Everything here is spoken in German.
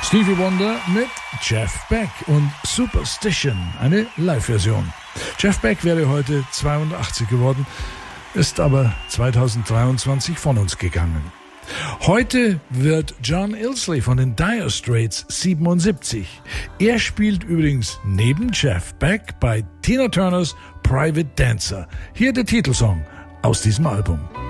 Stevie Wonder mit Jeff Beck und Superstition, eine Live-Version. Jeff Beck wäre heute 82 geworden, ist aber 2023 von uns gegangen. Heute wird John Illsley von den Dire Straits 77. Er spielt übrigens neben Jeff Beck bei Tina Turners Private Dancer. Hier der Titelsong aus diesem Album.